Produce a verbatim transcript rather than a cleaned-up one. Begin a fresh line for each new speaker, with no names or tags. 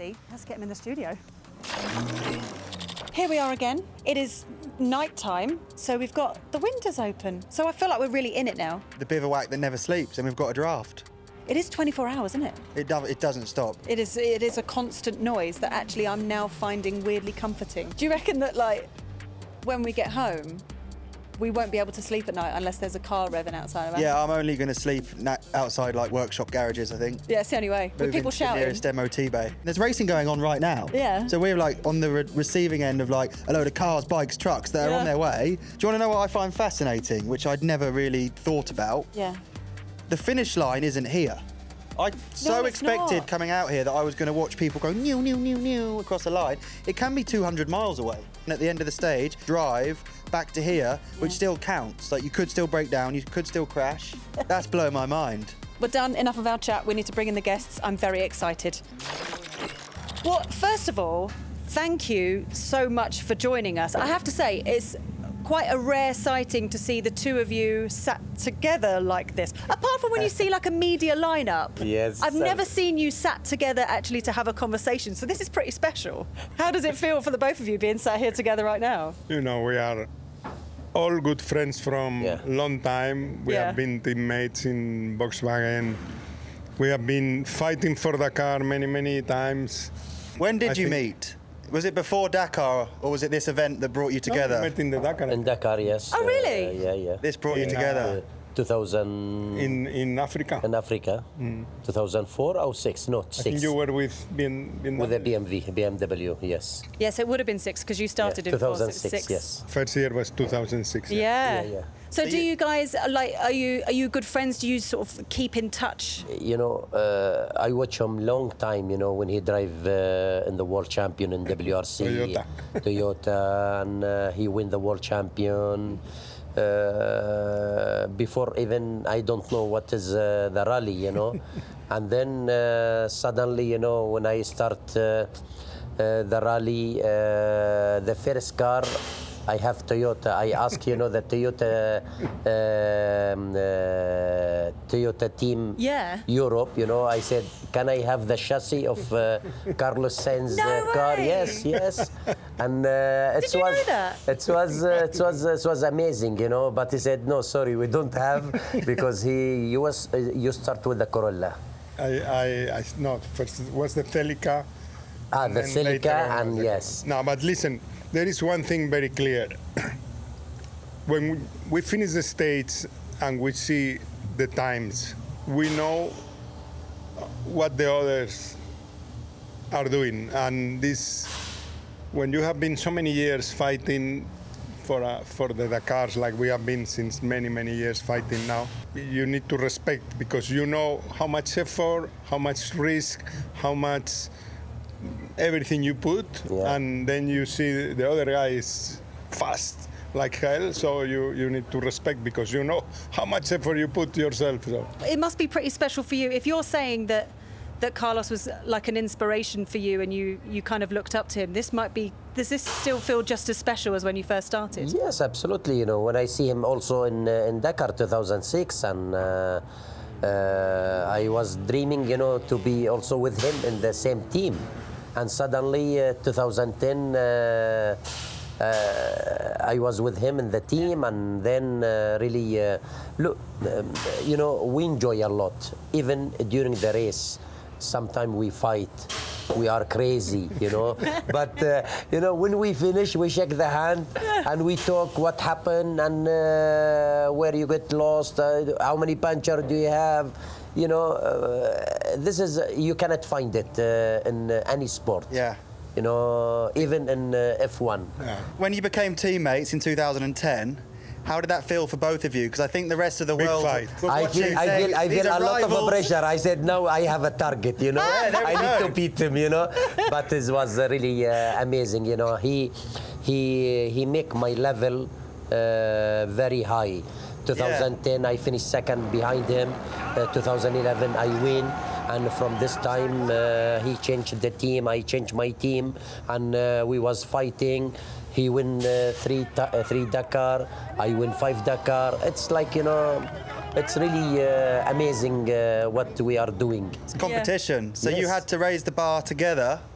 ready. Let's get him in the studio. Here we are again. It is night time, so we've got the windows open. So I feel like we're really in it now.
The bivouac that never sleeps, and we've got a draft.
It is twenty-four hours, isn't it?
It, do it doesn't stop.
It is, it is a constant noise that actually I'm now finding weirdly comforting. Do you reckon that, like, when we get home, we won't be able to sleep at night unless there's a car revving outside of us?
Yeah, I'm only going to sleep outside, like, workshop garages, I think.
Yeah, it's the only way. With people
to the
shouting.
nearest M O T bay. There's racing going on right now.
Yeah.
So we're, like, on the re receiving end of, like, a load of cars, bikes, trucks that are
Yeah.
on their way. Do you want to know what I find fascinating, which I'd never really thought about?
Yeah.
The finish line isn't here. I so
it's
expected
not.
coming out here that I was going to watch people go new, new, new, new across the line. It can be two hundred miles away. And at the end of the stage, drive back to here, which
Yeah.
still counts. Like, you could still break down, you could still crash. That's blowing my mind.
We're done. Enough of our chat. We need to bring in the guests. I'm very excited. Well, first of all, thank you so much for joining us. I have to say, it's quite a rare sighting to see the two of you sat together like this. Apart from when you see like a media lineup.
Yes.
I've
um,
never seen you sat together actually to have a conversation. So this is pretty special. How does it feel for the both of you being sat here together right now?
You know, we are all good friends from
Yeah.
long time. We
Yeah.
have been teammates in Volkswagen. We have been fighting for Dakar many, many times.
When did
I
you
think-
meet? Was it before Dakar, or was it this event that brought you
No, we
together?
met in the Dakar.
In Dakar, yes.
Oh, really?
Uh, yeah, yeah.
This brought you
In,
together.
Uh, two thousand
in, in Africa.
in Africa. two thousand four or six? No,
I
six.
think you were with B M W.
With the B M W, B M W, yes.
Yes, it would have been six because you started
yeah,
in four, so it was
two thousand six,
six.
yes.
First year was two thousand six.
Yeah.
Yeah, yeah.
So,
So
do
you-
you guys uh, like? Are you are you good friends? Do you sort of keep in touch?
You know, uh, I watch him long time, you know, when he drive uh, in the world champion in W R C.
Toyota.
Toyota, and uh, he win the world champion. Uh, before even, I don't know what is uh, the rally, you know. And then uh, suddenly, you know, when I start uh, uh, the rally, uh, the first car, I have Toyota. I ask, you know, the Toyota um, uh, Toyota team
Yeah.
Europe, you know. I said, can I have the chassis of uh, Carlos Sainz
No
uh, car?
way.
Yes, yes. And uh, it
Did you
was
know that?
it was uh, it was it was amazing, you know. But he said, no, sorry, we don't have, because he you was uh, you start with the Corolla.
I, I, I, no, first was the Celica.
Ah,
and
the
then later
Celica,
on
and
was the-
yes.
No, but listen, there is one thing very clear. When we, we finish the stage and we see the times, we know what the others are doing. And this, when you have been so many years fighting for, uh, for the Dakars, like we have been since many, many years fighting now, you need to respect, because you know how much effort, how much risk, how much everything you put,
Yeah.
and then you see the other guy is fast like hell, so you, you need to respect, because you know how much effort you put yourself. So.
It must be pretty special for you if you're saying that that Carlos was like an inspiration for you and you you kind of looked up to him. This might be. Does this still feel just as special as when you first started?
Yes, absolutely. You know, when I see him also in uh, in Dakar two thousand six, and uh, uh, I was dreaming, you know, to be also with him in the same team, and suddenly uh, two thousand ten. Uh, uh, I was with him in the team, and then uh, really, uh, look, um, you know, we enjoy a lot, even during the race. Sometimes we fight, we are crazy, you know. But uh, you know, when we finish, we shake the hand and we talk what happened and uh, where you get lost, uh, how many puncture do you have. You know, uh, this is you cannot find it uh, in uh, any sport.
Yeah.
You know, even in uh, F one.
Yeah.
When you became teammates in two thousand ten, how did that feel for both of you? Because I think the rest of the
Big
world
fight.
was
I
watching
feel, I
saying,
feel, I
"These
feel
are
a lot
rivals."
of pressure. I said, no, I have a target, you know.
Yeah, there we
I
go.
need to beat him, you know. But it was uh, really uh, amazing, you know. He, he, he make my level uh, very high. twenty ten, I finished second behind him. Uh, two thousand eleven, I win. And from this time, uh, he changed the team. I changed my team, and uh, we was fighting. He win uh, three uh, three Dakar. I win five Dakar. It's like, you know, it's really uh, amazing uh, what we are doing.
It's competition. So you
Yes.
had to raise the bar together.